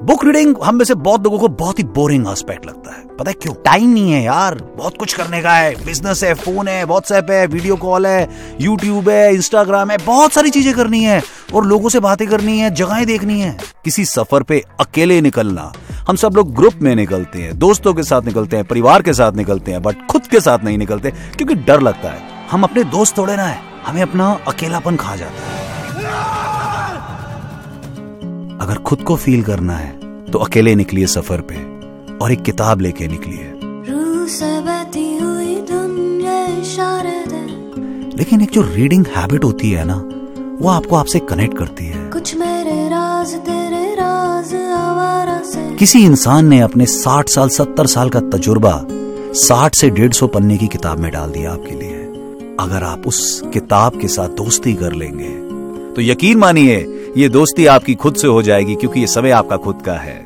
Book reading हम में से बहुत लोगों को बहुत ही बोरिंग एस्पेक्ट लगता है। पता है क्यों? टाइम नहीं है यार, बहुत कुछ करने का है। बिजनेस है, फोन है, व्हाट्सएप है, वीडियो कॉल है, यूट्यूब है, इंस्टाग्राम है, बहुत सारी चीजें करनी है और लोगों से बातें करनी है, जगहें देखनी है। किसी सफर पे अकेले निकलना, हम सब लोग ग्रुप में निकलते हैं, दोस्तों के साथ निकलते हैं, परिवार के साथ निकलते हैं, बट खुद के साथ नहीं निकलते क्योंकि डर लगता है हम अपने दोस्त तोड़े ना है, हमें अपना अकेलापन खा जाता है। अगर खुद को फील करना है तो अकेले निकलिए सफर पे और एक किताब लेके निकलिए। लेकिन एक जो रीडिंग हैबिट होती है ना, वो आपको आपसे कनेक्ट करती है। कुछ मेरे राज तेरे राज आवारा से। किसी इंसान ने अपने 60 साल 70 साल का तजुर्बा 60 से 150 पन्ने की किताब में डाल दिया आपके लिए। अगर आप उस किताब के साथ दोस्ती कर लेंगे तो यकीन मानिए ये दोस्ती आपकी खुद से हो जाएगी, क्योंकि ये समय आपका खुद का है।